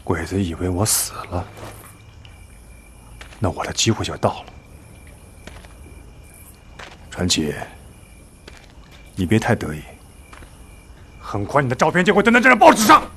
鬼子以为我死了，那我的机会就到了。传奇，你别太得意，很快你的照片就会登在这张报纸上。